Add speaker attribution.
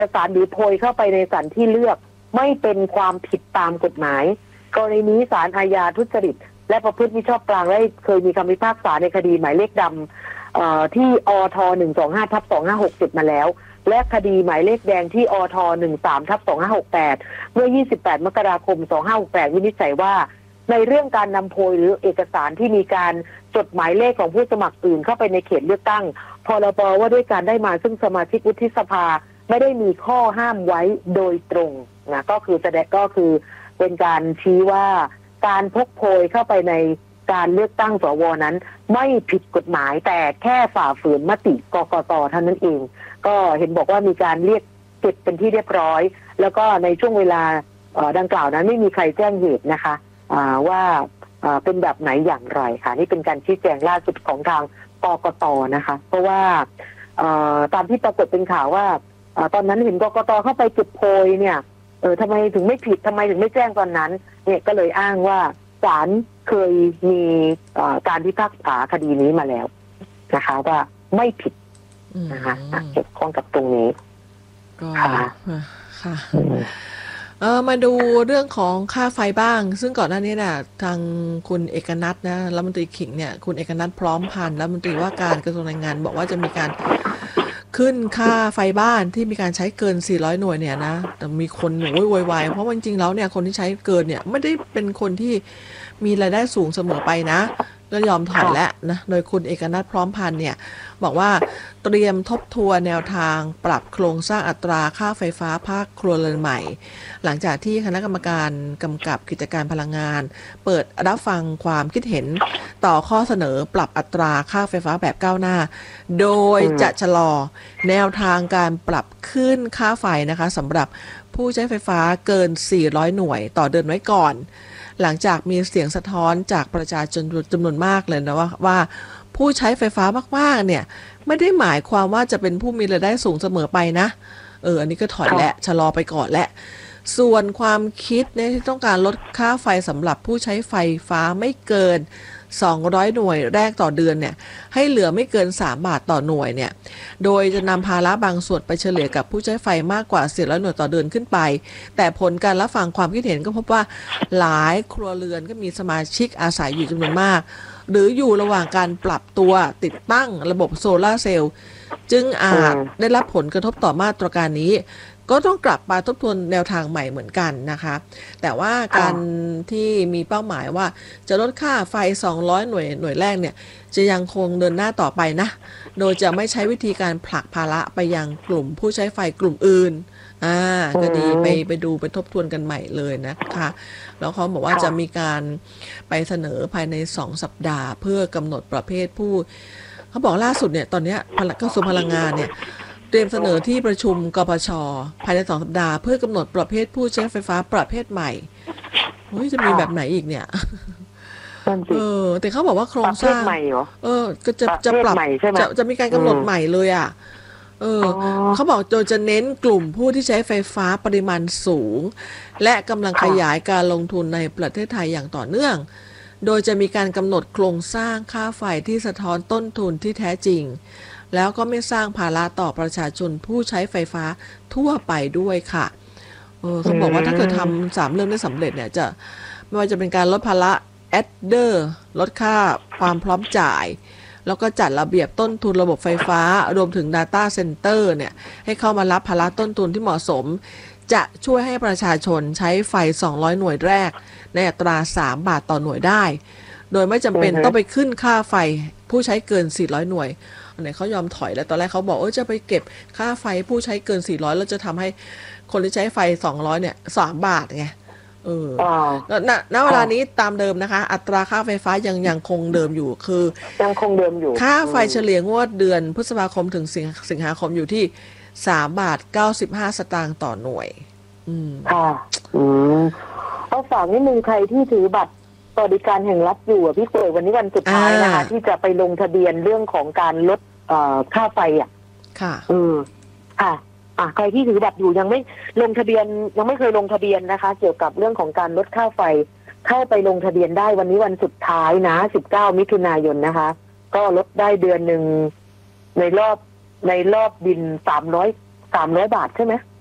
Speaker 1: กสารหรือโพยเข้าไปในสถานที่เลือกไม่เป็นความผิดตามกฎหมายกรณีนี้ศาลอาญาทุจริตและประพฤติมิชอบกลางได้เคยมีคำพิพากษาในคดีหมายเลขดำที่อท125/2567มาแล้วและคดีหมายเลขแดงที่อท13/2568เมื่อ28มกราคม2568วินิจฉัยว่าในเรื่องการนำโพยหรือเอกสารที่มีการจดหมายเลขของผู้สมัครอื่นเข้าไปในเขตเลือกตั้งพรบว่าด้วยการได้มาซึ่งสมาชิกวุฒิสภาไม่ได้มีข้อห้ามไว้โดยตรงนะก็คือเป็นการชี้ว่าการพกโพยเข้าไปในการเลือกตั้งสวนั้นไม่ผิดกฎหมายแต่แค่ฝ่าฝืนมติกกต.เท่านั้นเองก็เห็นบอกว่ามีการเรียกเก็บเป็นที่เรียบร้อยแล้วก็ในช่วงเวลาดังกล่าวนั้นไม่มีใครแจ้งเหตุนะคะว่าเป็นแบบไหนอย่างไรค่ะนี่เป็นการชี้แจงล่าสุดของทางกกต.นะคะเพราะว่าตามที่ปรากฏเป็นข่าวว่าตอนนั้นเห็นกกต.เข้าไปเก็บโพยเนี่ยทำไมถึงไม่ผิดทำไมถึงไม่แจ้งตอนนั้นเนี่ยก็เลยอ้างว่าศาลเคยมีการพิพากษาคดีนี้มาแล้วนะคะว่าไม่ผิดนะคะเกี่ยวข้องกับตรงนี้
Speaker 2: ก็ค่ะมาดูเรื่องของค่าไฟบ้างซึ่งก่อนหน้านี้น่ะทางคุณเอกนัทนะรัฐมนตรีขิงเนี่ยคุณเอกนัทพร้อมพันธ์รัฐมนตรีว่าการกระทรวงแรงงานบอกว่าจะมีการขึ้นค่าไฟบ้านที่มีการใช้เกิน400หน่วยเนี่ยนะแต่มีคนโวยวายเพราะว่าจริงๆแล้วเนี่ยคนที่ใช้เกินเนี่ยไม่ได้เป็นคนที่มีรายได้สูงเสมอไปนะก็ยอมถอยแล้วนะโดยคุณเอกนัทพร้อมพันธ์เนี่ยบอกว่าเตรียมทบทวนแนวทางปรับโครงสร้างอัตราค่าไฟฟ้าภาคครัวเรือนใหม่หลังจากที่คณะกรรมการกำกับกิจการพลังงานเปิดรับฟังความคิดเห็นต่อข้อเสนอปรับอัตราค่าไฟฟ้าแบบก้าวหน้าโดยจะชะลอแนวทางการปรับขึ้นค่าไฟนะคะสำหรับผู้ใช้ไฟฟ้าเกิน400หน่วยต่อเดือนไว้ก่อนหลังจากมีเสียงสะท้อนจากประชาชนจำนวนมากเลยนะว่าผู้ใช้ไฟฟ้ามากๆเนี่ยไม่ได้หมายความว่าจะเป็นผู้มีรายได้สูงเสมอไปนะอันนี้ก็ถอยและชะลอไปก่อนและส่วนความคิดเนี่ยที่ต้องการลดค่าไฟสำหรับผู้ใช้ไฟฟ้าไม่เกิน200หน่วยแรกต่อเดือนเนี่ยให้เหลือไม่เกิน3 บาทต่อหน่วยเนี่ยโดยจะนำภาระบางส่วนไปเฉลี่ยกับผู้ใช้ไฟมากกว่า400หน่วยต่อเดือนขึ้นไปแต่ผลการรับฟังความคิดเห็นก็พบว่าหลายครัวเรือนก็มีสมาชิกอาศัยอยู่จำนวนมากหรืออยู่ระหว่างการปรับตัวติดตั้งระบบโซลาร์เซลล์จึงอาจได้รับผลกระทบต่อมาตรการนี้ก็ต้องกลับมาทบทวนแนวทางใหม่เหมือนกันนะคะแต่ว่าการที่มีเป้าหมายว่าจะลดค่าไฟ200หน่วยแรกเนี่ยจะยังคงเดินหน้าต่อไปนะโดยจะไม่ใช้วิธีการผลักภาระไปยังกลุ่มผู้ใช้ไฟกลุ่มอื่นก็ดีไปดูไปทบทวนกันใหม่เลยนะคะแล้วเขาบอกว่าจะมีการไปเสนอภายใน2 สัปดาห์เพื่อกำหนดประเภทผู้เขาบอกล่าสุดเนี่ยตอนนี้กระทรวงพลังงานเนี่ยเตรียมเสนอที่ประชุมกปช.ภายใน2 สัปดาห์เพื่อกำหนดประเภทผู้ใช้ไฟฟ้าประเภทใหม่จะมีแบบไหนอีกเนี่ยแต่เขาบอกว่าโครงสร้างก็จะปรับจะมีการกำหนดใหม่เลยอ่ะเขาบอกโดยจะเน้นกลุ่มผู้ที่ใช้ไฟฟ้าปริมาณสูงและกำลังขยายการลงทุนในประเทศไทยอย่างต่อเนื่องโดยจะมีการกำหนดโครงสร้างค่าไฟที่สะท้อนต้นทุนที่แท้จริงแล้วก็ไม่สร้างภาระต่อประชาชนผู้ใช้ไฟฟ้าทั่วไปด้วยค่ะเขาบอกว่าถ้าเกิดทำ3 เรื่องได้สำเร็จเนี่ยจะไม่ว่าจะเป็นการลดภาระแอดเดอร์ลดค่าความพร้อมจ่ายแล้วก็จัดระเบียบต้นทุนระบบไฟฟ้ารวมถึง Data Center เนี่ยให้เข้ามารับภาระต้นทุนที่เหมาะสมจะช่วยให้ประชาชนใช้ไฟ200หน่วยแรกในอัตรา3 บาทต่อหน่วยได้โดยไม่จำเป็นต้องไปขึ้นค่าไฟผู้ใช้เกิน400หน่วยเนี่ยเขายอมถอยแล้วตอนแรกเขาบอกจะไปเก็บค่าไฟผู้ใช้เกิน400แล้วจะทำให้คนที่ใช้ไฟ200เนี่ย3 บาทไงณเวลานี้ตามเดิมนะคะอัตราค่าไฟฟ้ายังคงเดิมอยู่คือ
Speaker 1: ยังคงเดิมอยู่
Speaker 2: ค่าไฟเฉลี่ยงวดเดือนพฤษภาคมถึงสิงหาคมอยู่ที่3.95 สตางค์ต่อหน่วย
Speaker 1: เอาฝากนิดนึงใครที่ถือบัตรสวัสดิการแห่งรัฐอยู่พี่เกยวันนี้วันสุดท้ายนะคะที่จะไปลงทะเบียนเรื่องของการลดค่าไฟ
Speaker 2: ค่ะ
Speaker 1: ใครที่ถือบัตรอยู่ยังไม่ลงทะเบียนยังไม่เคยลงทะเบียนนะคะเกี่ยวกับเรื่องของการลดค่าไฟเข้าไปลงทะเบียนได้วันนี้วันสุดท้ายนะ19มิถุนายนนะคะก็ลดได้เดือนนึงในรอบบิน 300 บาทใช่ไหม